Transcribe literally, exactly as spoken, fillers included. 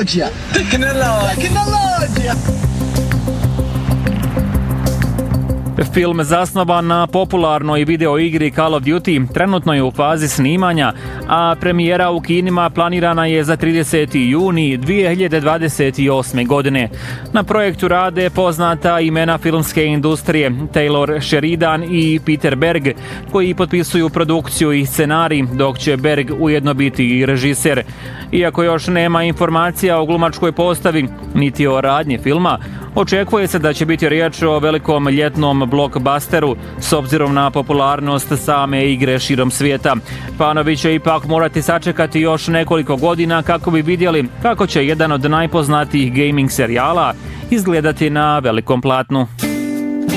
Tecnologia! Tecnologia! Tecnologia! Film zasnovan na popularnoj video igri Call of Duty trenutno je u fazi snimanja, a premijera u kinima planirana je za trideseti juni dvije hiljade dvadeset osme. godine. Na projektu rade poznata imena filmske industrije Taylor Sheridan i Peter Berg, koji potpisuju produkciju i scenarij, dok će Berg ujedno biti i režiser. Iako još nema informacija o glumačkoj postavi, niti o radnji filma, očekuje se da će biti riječ o velikom ljetnom blockbusteru s obzirom na popularnost same igre širom svijeta. Fanovi će ipak morati sačekati još nekoliko godina kako bi vidjeli kako će jedan od najpoznatijih gaming serijala izgledati na velikom platnu.